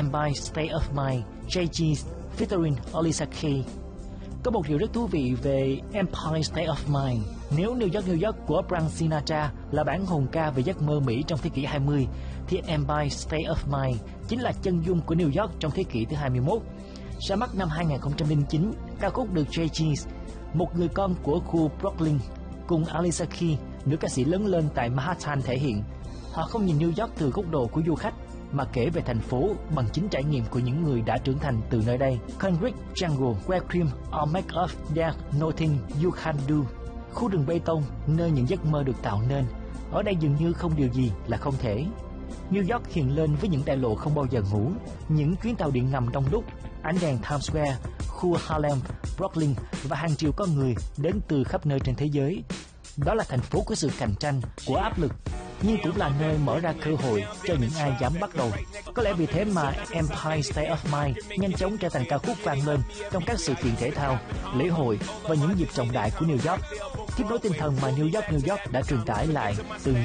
Empire State of Mind, Jay Z featuring Alicia Keys. Có một điều rất thú vị về Empire State of Mind. Nếu New York của Frank Sinatra là bản hồn ca về giấc mơ Mỹ trong thế kỷ 20, thì Empire State of Mind chính là chân dung của New York trong thế kỷ thứ 21. Ra mắt năm 2009, ca khúc được Jay Z, một người con của khu Brooklyn, cùng Alicia Keys, nữ ca sĩ lớn lên tại Manhattan thể hiện. Họ không nhìn New York từ góc độ của du khách, mà kể về thành phố bằng chính trải nghiệm của những người đã trưởng thành từ nơi đây. Concrete Jungle, Where Cream or Make Up There's Nothing You Can Do. Khu rừng bê tông, nơi những giấc mơ được tạo nên. Ở đây dường như không điều gì là không thể. New York hiện lên với những đại lộ không bao giờ ngủ, những chuyến tàu điện ngầm đông đúc, ánh đèn Times Square, khu Harlem, Brooklyn và hàng triệu con người đến từ khắp nơi trên thế giới. Đó là thành phố của sự cạnh tranh, của áp lực, nhưng cũng là nơi mở ra cơ hội cho những ai dám bắt đầu. Có lẽ vì thế mà Empire State of Mind nhanh chóng trở thành ca khúc vang lên trong các sự kiện thể thao, lễ hội và những dịp trọng đại của New York, tiếp nối tinh thần mà New York đã truyền tải lại từ